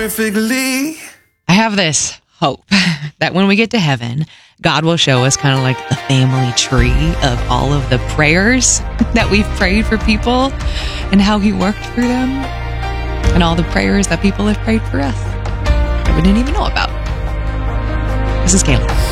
perfectly. I have this hope that when we get to heaven, God will show us kind of like a family tree of all of the prayers that we've prayed for people and how He worked through them and all the prayers that people have prayed for us that we didn't even know about. This is Kayla.